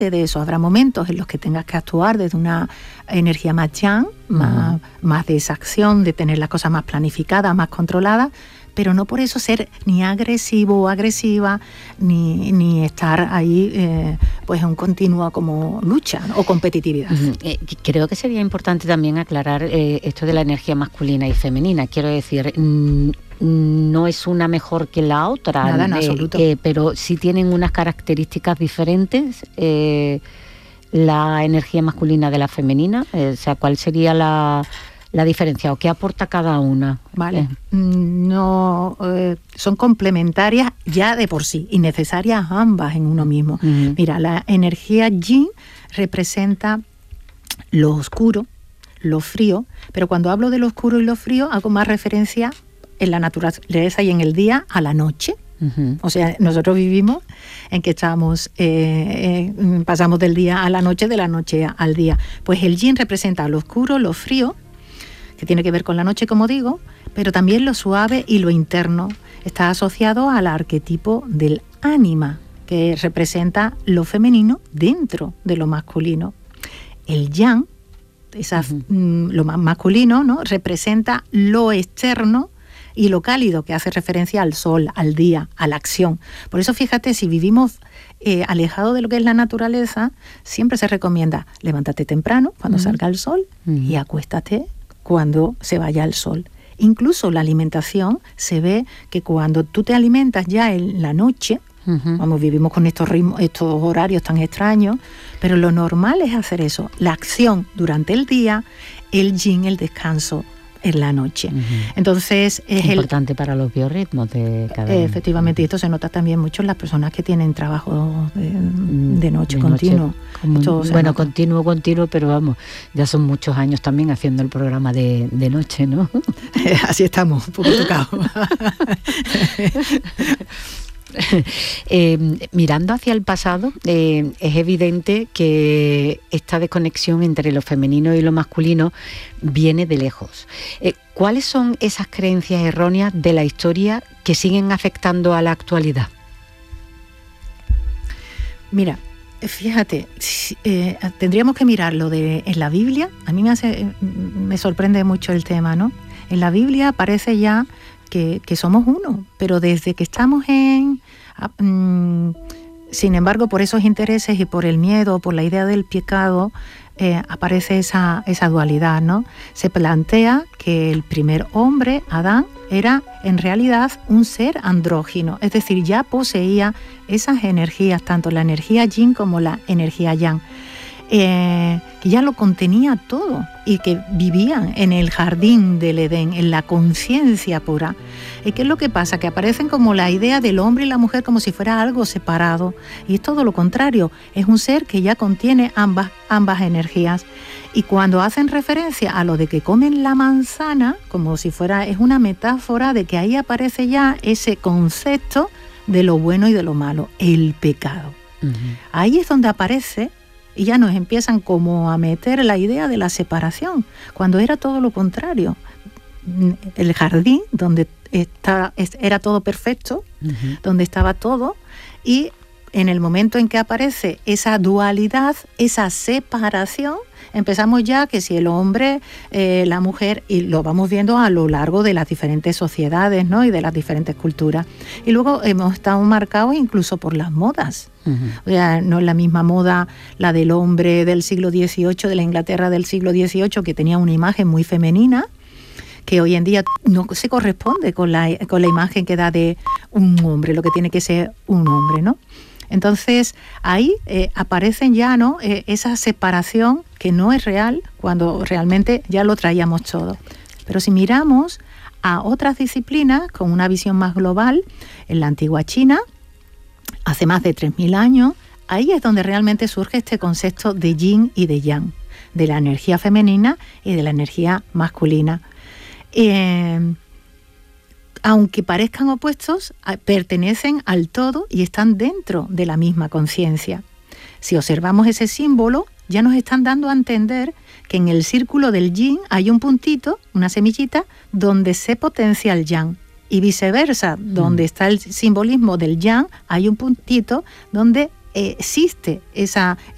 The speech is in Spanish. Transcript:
de eso. Habrá momentos en los que tengas que actuar desde una energía más yang, más de esa acción, de tener las cosas más planificadas, más controladas, pero no por eso ser ni agresivo o agresiva, ni estar ahí pues en un continuo como lucha, ¿no? O competitividad. Creo que sería importante también aclarar esto de la energía masculina y femenina. Quiero decir, no es una mejor que la otra, nada en absoluto. Pero sí tienen unas características diferentes, la energía masculina de la femenina. O sea, ¿cuál sería la diferencia o qué aporta cada una? Vale, no son complementarias ya de por sí y necesarias ambas en uno mismo. Mira, la energía yin representa lo oscuro, lo frío, pero cuando hablo de lo oscuro y lo frío hago más referencia en la naturaleza y en el día a la noche. O sea, nosotros vivimos en que estamos, pasamos del día a la noche, de la noche al día. Pues el yin representa lo oscuro, lo frío, que tiene que ver con la noche, como digo, pero también lo suave y lo interno. Está asociado al arquetipo del ánima, que representa lo femenino dentro de lo masculino. El yang, lo más masculino, ¿no? Representa lo externo y lo cálido, que hace referencia al sol, al día, a la acción. Por eso, fíjate, si vivimos alejados de lo que es la naturaleza, siempre se recomienda levántate temprano, cuando salga el sol, y acuéstate cuando se vaya el sol. Incluso la alimentación, se ve que cuando tú te alimentas ya en la noche, vivimos con estos ritmos, estos horarios tan extraños, pero lo normal es hacer eso, la acción durante el día, el yin, el descanso en la noche. Entonces es importante para los biorritmos de cada uno. Efectivamente, y esto se nota también mucho en las personas que tienen trabajo de noche continuo. Bueno, continuo, pero vamos, ya son muchos años también haciendo el programa de noche, ¿no? Así estamos, un poco tocados. Mirando hacia el pasado, es evidente que esta desconexión entre lo femenino y lo masculino viene de lejos. ¿Cuáles son esas creencias erróneas de la historia que siguen afectando a la actualidad? Mira, fíjate, tendríamos que mirarlo en la Biblia. A mí me sorprende mucho el tema, ¿no? En la Biblia aparece ya que somos uno, pero desde que estamos sin embargo, por esos intereses y por el miedo, por la idea del pecado, aparece esa dualidad, ¿no? Se plantea que el primer hombre, Adán, era en realidad un ser andrógino, es decir, ya poseía esas energías, tanto la energía yin como la energía yang, que ya lo contenía todo y que vivían en el jardín del Edén, en la conciencia pura. ¿Y qué es lo que pasa? Que aparecen como la idea del hombre y la mujer como si fuera algo separado, y es todo lo contrario, es un ser que ya contiene ambas energías. Y cuando hacen referencia a lo de que comen la manzana, como si fuera, es una metáfora de que ahí aparece ya ese concepto de lo bueno y de lo malo, el pecado. Ahí es donde aparece. Y ya nos empiezan como a meter la idea de la separación, cuando era todo lo contrario. El jardín donde era todo perfecto, donde estaba todo, y en el momento en que aparece esa dualidad, esa separación, empezamos ya que si el hombre, la mujer, y lo vamos viendo a lo largo de las diferentes sociedades, ¿no? Y de las diferentes culturas. Y luego hemos estado marcados incluso por las modas. O sea, no es la misma moda la del hombre del siglo XVIII, de la Inglaterra del siglo XVIII, que tenía una imagen muy femenina, que hoy en día no se corresponde con la imagen que da de un hombre, lo que tiene que ser un hombre, ¿no? Entonces ahí aparecen ya, ¿no? Esa separación que no es real, cuando realmente ya lo traíamos todo. Pero si miramos a otras disciplinas con una visión más global, en la antigua China, hace más de 3.000 años, ahí es donde realmente surge este concepto de yin y de yang, de la energía femenina y de la energía masculina. Aunque parezcan opuestos, pertenecen al todo y están dentro de la misma conciencia. Si observamos ese símbolo, ya nos están dando a entender que en el círculo del yin hay un puntito, una semillita, donde se potencia el yang. Y viceversa, donde está el simbolismo del yang, hay un puntito donde existe esa